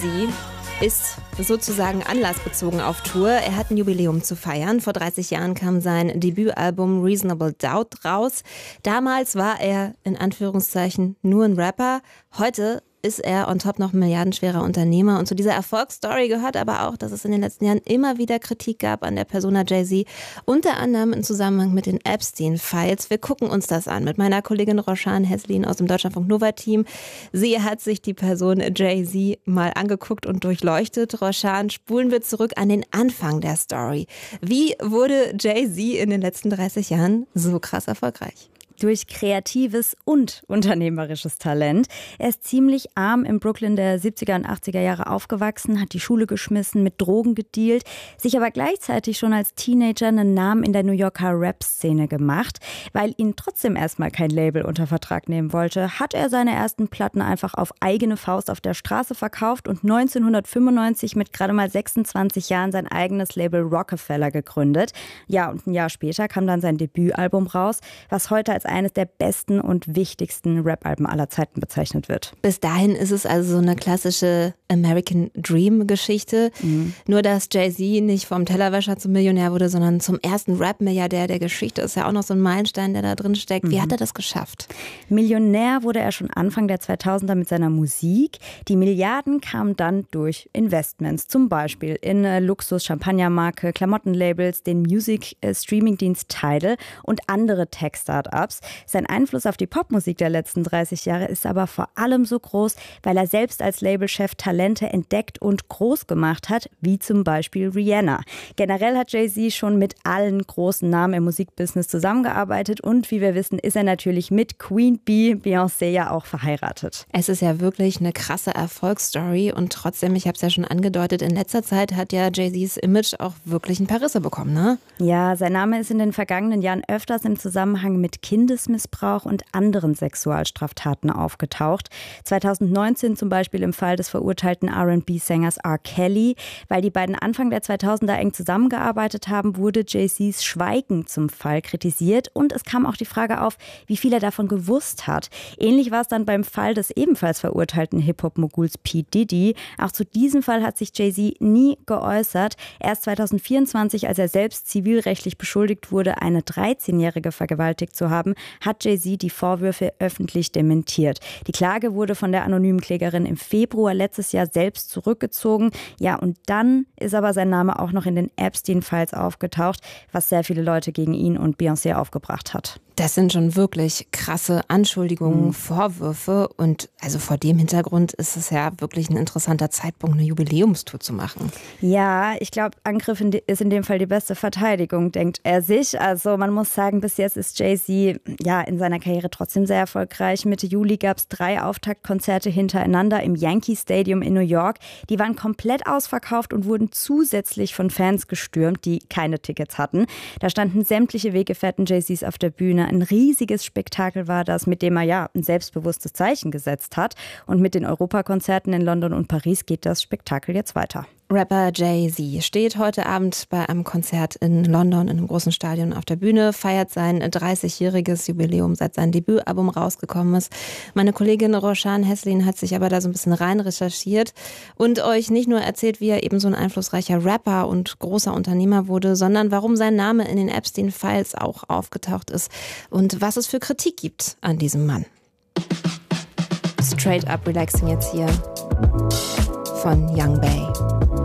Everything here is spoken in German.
Sie ist sozusagen anlassbezogen auf Tour. Er hat ein Jubiläum zu feiern. Vor 30 Jahren kam sein Debütalbum Reasonable Doubt raus. Damals war er in Anführungszeichen nur ein Rapper. Heute ist er on top noch ein milliardenschwerer Unternehmer. Und zu dieser Erfolgsstory gehört aber auch, dass es in den letzten Jahren immer wieder Kritik gab an der Persona Jay-Z. Unter anderem im Zusammenhang mit den Epstein-Files. Wir gucken uns das an mit meiner Kollegin Roshan Heslin aus dem Deutschlandfunk Nova-Team. Sie hat sich die Person Jay-Z mal angeguckt und durchleuchtet. Roshan, spulen wir zurück an den Anfang der Story. Wie wurde Jay-Z in den letzten 30 Jahren so krass erfolgreich? Durch kreatives und unternehmerisches Talent. Er ist ziemlich arm in Brooklyn der 70er und 80er Jahre aufgewachsen, hat die Schule geschmissen, mit Drogen gedealt, sich aber gleichzeitig schon als Teenager einen Namen in der New Yorker Rap-Szene gemacht. Weil ihn trotzdem erstmal kein Label unter Vertrag nehmen wollte, hat er seine ersten Platten einfach auf eigene Faust auf der Straße verkauft und 1995 mit gerade mal 26 Jahren sein eigenes Label Rockefeller gegründet. Ja, und ein Jahr später kam dann sein Debütalbum raus, was heute als eines der besten und wichtigsten Rap-Alben aller Zeiten bezeichnet wird. Bis dahin ist es also so eine klassische American Dream-Geschichte. Nur, dass Jay-Z nicht vom Tellerwäscher zum Millionär wurde, sondern zum ersten Rap-Milliardär der Geschichte. Ist ja auch noch so ein Meilenstein, der da drin steckt. Wie hat er das geschafft? Millionär wurde er schon Anfang der 2000er mit seiner Musik. Die Milliarden kamen dann durch Investments, zum Beispiel in Luxus-Champagnermarke, Klamottenlabels, den Music-Streaming-Dienst Tidal und andere Tech-Startups. Sein Einfluss auf die Popmusik der letzten 30 Jahre ist aber vor allem so groß, weil er selbst als Labelchef Talente entdeckt und groß gemacht hat, wie zum Beispiel Rihanna. Generell hat Jay-Z schon mit allen großen Namen im Musikbusiness zusammengearbeitet und wie wir wissen, ist er natürlich mit Queen Bee, Beyoncé, ja auch verheiratet. Es ist ja wirklich eine krasse Erfolgsstory und trotzdem, ich habe es ja schon angedeutet, in letzter Zeit hat ja Jay-Z's Image auch wirklich ein paar Risse bekommen, ne? Ja, sein Name ist in den vergangenen Jahren öfters im Zusammenhang mit Kindesmissbrauch und anderen Sexualstraftaten aufgetaucht. 2019 zum Beispiel im Fall des verurteilten R&B-Sängers R. Kelly. Weil die beiden Anfang der 2000er eng zusammengearbeitet haben, wurde Jay-Z's Schweigen zum Fall kritisiert und es kam auch die Frage auf, wie viel er davon gewusst hat. Ähnlich war es dann beim Fall des ebenfalls verurteilten Hip-Hop-Moguls P. Diddy. Auch zu diesem Fall hat sich Jay-Z nie geäußert. Erst 2024, als er selbst zivilrechtlich beschuldigt wurde, eine 13-Jährige vergewaltigt zu haben, hat Jay-Z die Vorwürfe öffentlich dementiert. Die Klage wurde von der anonymen Klägerin im Februar letztes Jahr selbst zurückgezogen. Ja, und dann ist aber sein Name auch noch in den Epstein-Files aufgetaucht, was sehr viele Leute gegen ihn und Beyoncé aufgebracht hat. Das sind schon wirklich krasse Anschuldigungen, Vorwürfe und also vor dem Hintergrund ist es ja wirklich ein interessanter Zeitpunkt, eine Jubiläumstour zu machen. Ja, ich glaube, Angriff ist in dem Fall die beste Verteidigung, denkt er sich. Also man muss sagen, bis jetzt ist Jay-Z ja in seiner Karriere trotzdem sehr erfolgreich. Mitte Juli gab es 3 Auftaktkonzerte hintereinander im Yankee Stadium in New York. Die waren komplett ausverkauft und wurden zusätzlich von Fans gestürmt, die keine Tickets hatten. Da standen sämtliche Weggefährten Jay-Z's auf der Bühne. Ein riesiges Spektakel war das, mit dem er ja ein selbstbewusstes Zeichen gesetzt hat. Und mit den Europakonzerten in London und Paris geht das Spektakel jetzt weiter. Rapper Jay-Z steht heute Abend bei einem Konzert in London in einem großen Stadion auf der Bühne, feiert sein 30-jähriges Jubiläum, seit sein Debütalbum rausgekommen ist. Meine Kollegin Roshan Heslin hat sich aber da so ein bisschen rein recherchiert und euch nicht nur erzählt, wie er eben so ein einflussreicher Rapper und großer Unternehmer wurde, sondern warum sein Name in den Epstein-Files auch aufgetaucht ist und was es für Kritik gibt an diesem Mann. Straight up relaxing jetzt hier von Young Bay.